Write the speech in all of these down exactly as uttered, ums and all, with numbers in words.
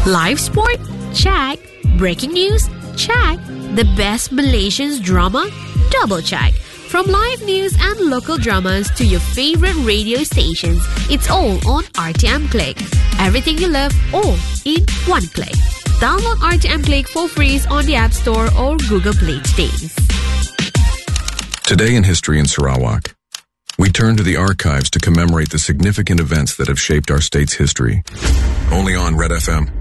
Live sport? Check. Breaking news? Check. The best Malaysian drama? Double check. From live news and local dramas to your favorite radio stations, it's all on R T M Click. Everything you love, all in one click. Download R T M Click for free on the App Store or Google Play today. Today in History in Sarawak, we turn to the archives to commemorate the significant events that have shaped our state's history. Only on Red F M.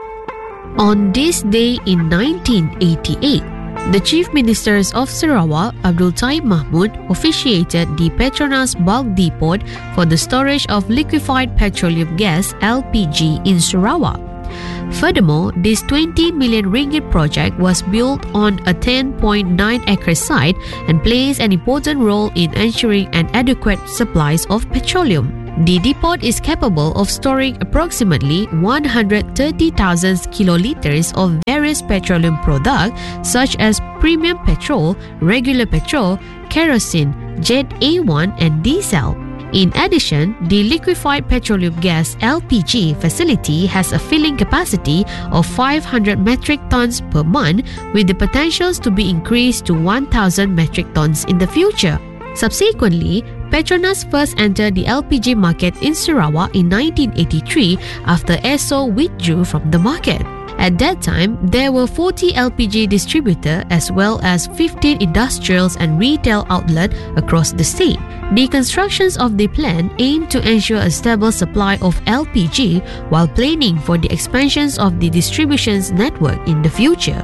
On this day in nineteen eighty-eight, the Chief Ministers of Sarawak, Abdul Taib Mahmud, officiated the Petronas Bulk Depot for the storage of liquefied petroleum gas L P G in Sarawak. Furthermore, this twenty million ringgit project was built on a ten point nine acre site and plays an important role in ensuring an adequate supplies of petroleum. The depot is capable of storing approximately one hundred thirty thousand kiloliters of various petroleum products such as premium petrol, regular petrol, kerosene, jet A one and diesel. In addition, the liquefied petroleum gas L P G facility has a filling capacity of five hundred metric tons per month with the potentials to be increased to one thousand metric tons in the future. Subsequently, Petronas first entered the L P G market in Sarawak in nineteen eighty-three after Esso withdrew from the market. At that time, there were forty L P G distributors as well as fifteen industrials and retail outlets across the state. The constructions of the plant aimed to ensure a stable supply of L P G while planning for the expansions of the distribution network in the future.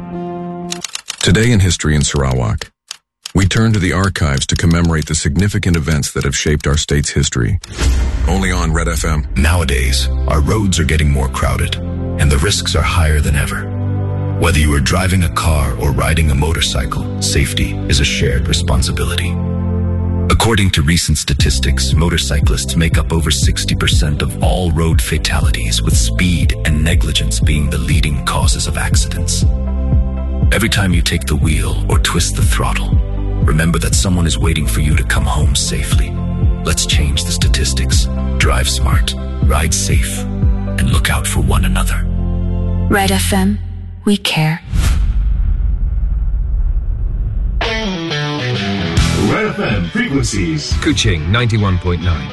Today in History in Sarawak, we turn to the archives to commemorate the significant events that have shaped our state's history. Only on Red F M. Nowadays, our roads are getting more crowded, and the risks are higher than ever. Whether you are driving a car or riding a motorcycle, safety is a shared responsibility. According to recent statistics, motorcyclists make up over sixty percent of all road fatalities, with speed and negligence being the leading causes of accidents. Every time you take the wheel or twist the throttle, remember that someone is waiting for you to come home safely. Let's change the statistics. Drive smart, ride safe, and look out for one another. Red F M, we care. Red F M frequencies. Kuching ninety-one point nine.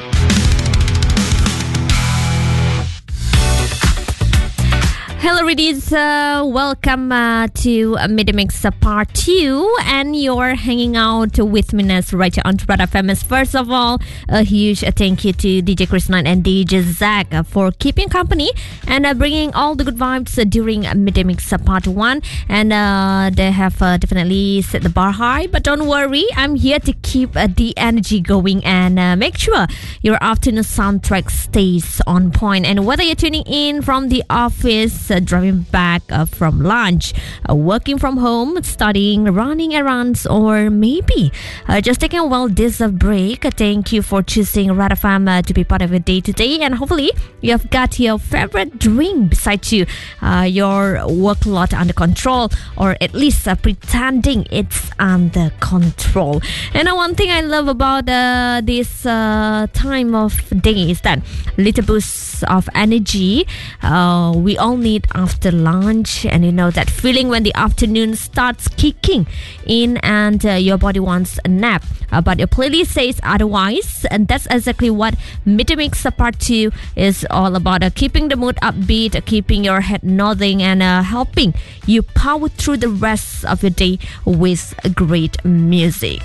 Hello, readers. Uh, welcome uh, to uh, Midmix uh, Part two, and you're hanging out with me as right here on Red F M. First of all, a huge uh, thank you to D J Chris Knight and D J Zach uh, for keeping company and uh, bringing all the good vibes uh, during uh, Midmix uh, Part one. And uh, they have uh, definitely set the bar high, but don't worry, I'm here to keep uh, the energy going and uh, make sure your afternoon soundtrack stays on point. And whether you're tuning in from the office, Uh, driving back uh, from lunch, uh, working from home, studying, running errands, or maybe uh, just taking a well-deserved break, uh, thank you for choosing Red F M uh, to be part of your day today. And hopefully you have got your favorite drink beside you, uh, your workload under control, or at least uh, pretending it's under control. And uh, one thing I love about uh, this uh, time of day is that little boost of energy uh, we all need after lunch, and you know that feeling when the afternoon starts kicking in and uh, your body wants a nap, uh, but your playlist says otherwise. And that's exactly what Midmix Part two is all about, uh, keeping the mood upbeat, uh, keeping your head nodding, and uh, helping you power through the rest of your day with great music.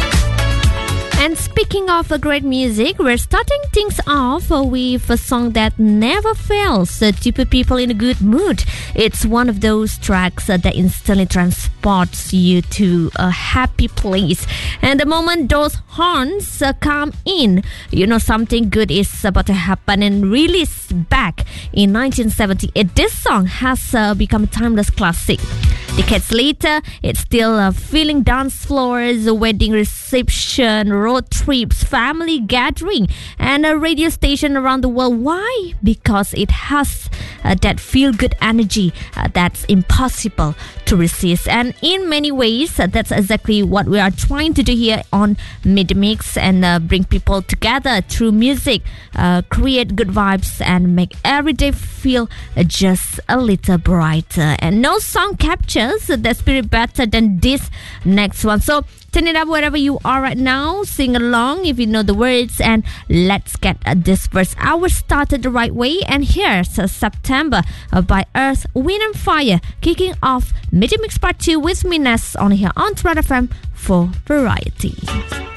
And speaking of uh, great music, we're starting things off uh, with a song that never fails uh, to put people in a good mood. It's one of those tracks uh, that instantly transports you to a happy place. And the moment those horns uh, come in, you know something good is about to happen. And released back in nineteen seventy-eight, this song has uh, become a timeless classic. Decades later, it's still uh, filling dance floors, wedding reception, road trips, family gathering, and a radio station around the world. Why? Because it has uh, that feel-good energy uh, that's impossible to resist. And in many ways, uh, that's exactly what we are trying to do here on Mid-Mix, and uh, bring people together through music, uh, create good vibes, and make every day feel uh, just a little brighter. And no song captures the spirit better than this next one. So turn it up wherever you are right now. Sing along if you know the words, and let's get uh, this first hour started the right way. And here's uh, September uh, by Earth, Wind and Fire, kicking off Mid-Mix Part two with me, Ness, on here on Red F M for Variety.